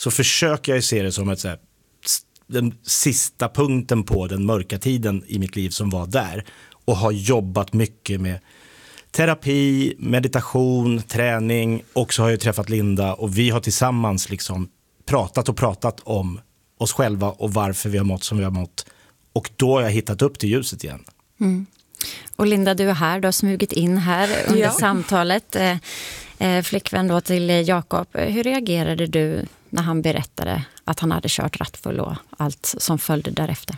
så försöker jag se det som ett så här, den sista punkten på den mörka tiden i mitt liv som var där, och har jobbat mycket med terapi, meditation, träning, och så har jag träffat Linda och vi har tillsammans liksom pratat om oss själva och varför vi har mått som vi har mått, och då har jag hittat upp till ljuset igen. Och Linda, du är här, du har smugit in här under samtalet, flickvän då till Jakob. Hur reagerade du när han berättade att han hade kört rattfull och allt som följde därefter?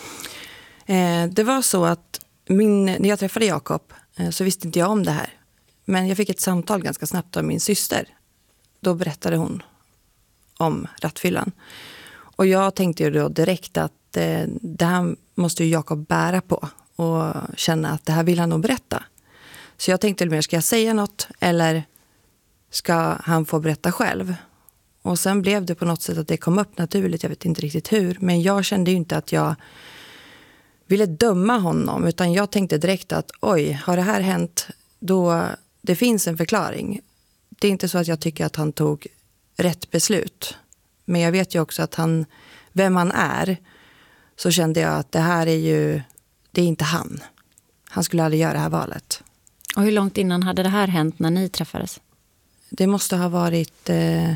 Det var så att när jag träffade Jakob så visste inte jag om det här. Men jag fick ett samtal ganska snabbt av min syster. Då berättade hon om rattfyllan. Och jag tänkte ju då direkt att det här måste ju Jakob bära på. Och känna att det här vill han nog berätta. Så jag tänkte mer, ska jag säga något eller ska han få berätta själv? Och sen blev det på något sätt att det kom upp naturligt, jag vet inte riktigt hur. Men jag kände ju inte att jag ville döma honom, utan jag tänkte direkt att oj, har det här hänt, då det finns en förklaring. Det är inte så att jag tycker att han tog rätt beslut. Men jag vet ju också att vem han är, så kände jag att det här det är inte han. Han skulle aldrig göra det här valet. Och hur långt innan hade det här hänt när ni träffades? Det måste ha varit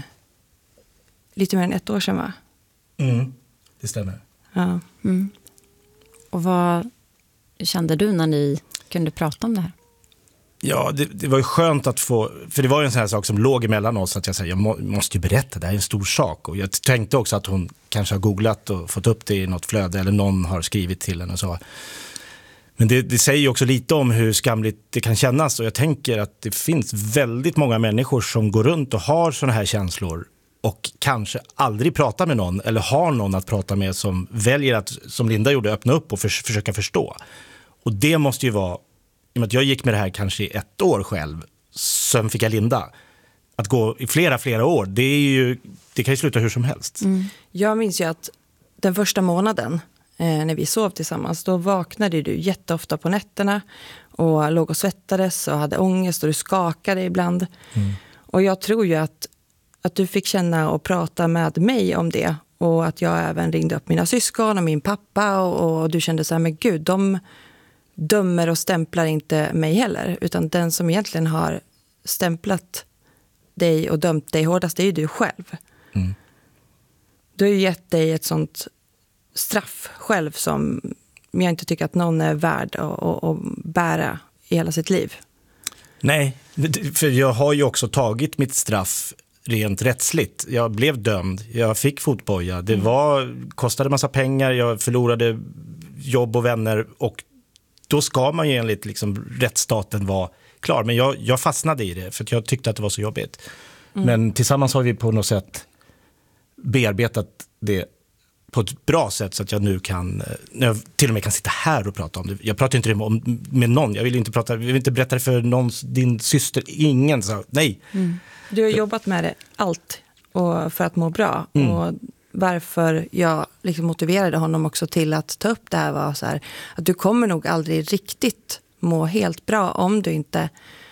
lite mer än 1 år sedan, va? Det stämmer. Ja. Och vad kände du när ni kunde prata om det här? Ja, det var ju skönt att få, för det var ju en sån här sak som låg emellan oss, att jag säger, jag måste ju berätta, det här är en stor sak. Och jag tänkte också att hon kanske har googlat och fått upp det i något flöde, eller någon har skrivit till henne och så. Men det säger ju också lite om hur skamligt det kan kännas, och jag tänker att det finns väldigt många människor som går runt och har såna här känslor och kanske aldrig pratar med någon, eller har någon att prata med som väljer att, som Linda gjorde, öppna upp och försöka förstå. Och det måste ju vara, i och med att jag gick med det här kanske i 1 år själv, sen fick jag Linda. Att gå i flera år, det kan ju sluta hur som helst. Jag minns ju att den första månaden när vi sov tillsammans, då vaknade du jätteofta på nätterna och låg och svettades och hade ångest och du skakade ibland. Och jag tror ju att du fick känna och prata med mig om det, och att jag även ringde upp mina syskon och min pappa, och du kände så här, men gud, de dömer och stämplar inte mig heller, utan den som egentligen har stämplat dig och dömt dig hårdast, det är ju du själv. Du har ju gett dig ett sånt straff själv som jag inte tycker att någon är värd att bära i hela sitt liv. Nej, för jag har ju också tagit mitt straff rent rättsligt. Jag blev dömd, jag fick fotboja, det kostade massa pengar, jag förlorade jobb och vänner, och då ska man ju enligt liksom rättsstaten vara klar. Men jag fastnade i det för att jag tyckte att det var så jobbigt. Men tillsammans har vi på något sätt bearbetat det på ett bra sätt, så att jag nu jag till och med kan sitta här och prata om det. Jag pratar inte med någon. Jag vill inte berätta det för din syster. Ingen sa nej. Du har jobbat med det allt och för att må bra. Och varför jag liksom motiverade honom också till att ta upp det här var så här, att du kommer nog aldrig riktigt må helt du inte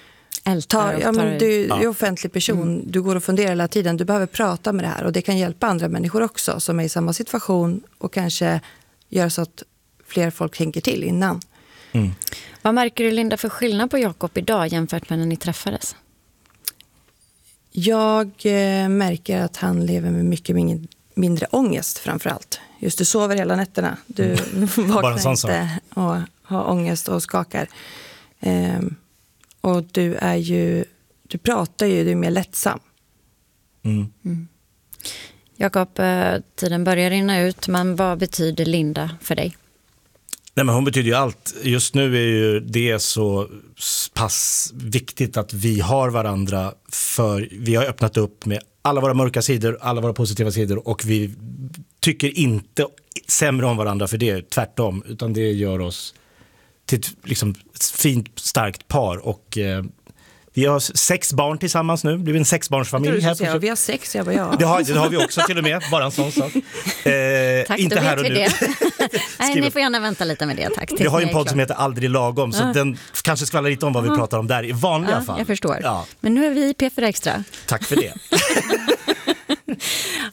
du är offentlig person, du går och funderar hela tiden, du behöver prata med det här, och det kan hjälpa andra människor också som är i samma situation, och kanske göra så att fler folk tänker till innan. Vad märker du, Linda, för skillnad på Jakob idag jämfört med när ni träffades? Jag märker att han lever med mycket mindre ångest framförallt. Just du sover hela nätterna. Du vaknar inte och har ångest och skakar. Och du pratar ju, du är mer lättsam. Jakob, tiden börjar rinna ut, men vad betyder Linda för dig? Nej, men hon betyder ju allt. Just nu är ju det så pass viktigt att vi har varandra, för vi har öppnat upp med alla våra mörka sidor, alla våra positiva sidor, och vi tycker inte sämre om varandra för det, tvärtom, utan det gör oss till ett liksom fint, starkt par, och vi har 6 barn tillsammans nu. Det blir en 6-barnsfamilj här. Vi har 6, jag bara ja. Det har vi också till och med, bara en sån sak. Tack, inte då här vet och vi nu. det. Nej, ni får gärna vänta lite med det, tack. Vi har ju en podd som heter Aldrig lagom, så den kanske skvallrar lite om vad vi pratar om där i vanliga fall. Jag förstår. Ja. Men nu är vi i P4 Extra. Tack för det.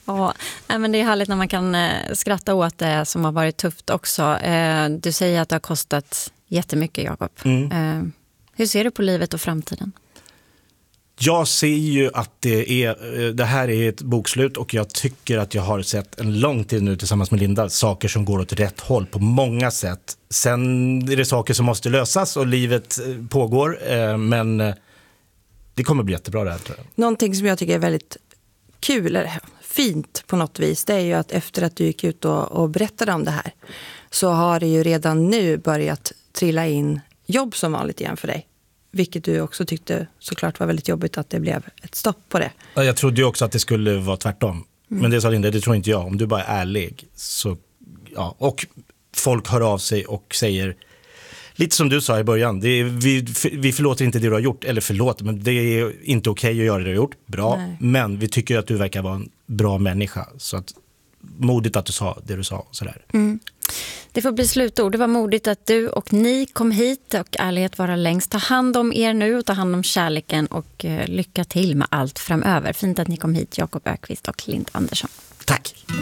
Ja, men det är härligt när man kan skratta åt det som har varit tufft också. Du säger att det har kostat jättemycket, Jakob. Hur ser du på livet och framtiden? Jag ser ju att det här är ett bokslut och jag tycker att jag har sett en lång tid nu tillsammans med Linda saker som går åt rätt håll på många sätt. Sen är det saker som måste lösas och livet pågår, men det kommer bli jättebra det här, tror jag. Någonting som jag tycker är väldigt kul eller fint på något vis, det är ju att efter att du gick ut och berättade om det här så har det ju redan nu börjat trilla in jobb som vanligt igen för dig. Vilket du också tyckte såklart var väldigt jobbigt att det blev ett stopp på det. Jag trodde ju också att det skulle vara tvärtom. Men det sa Linda, det tror inte jag. Om du bara är ärlig så, ja. Och folk hör av sig och säger, lite som du sa i början, vi förlåter inte det du har gjort. Eller förlåt, men det är inte okej att göra det du har gjort. Bra, nej. Men vi tycker att du verkar vara en bra människa. Så att, modigt att du sa det du sa. Sådär. Det får bli slutord. Det var modigt att du och ni kom hit och ärlighet vara längst. Ta hand om er nu och ta hand om kärleken och lycka till med allt framöver. Fint att ni kom hit, Jakob Öqvist och Linda Andersson. Tack!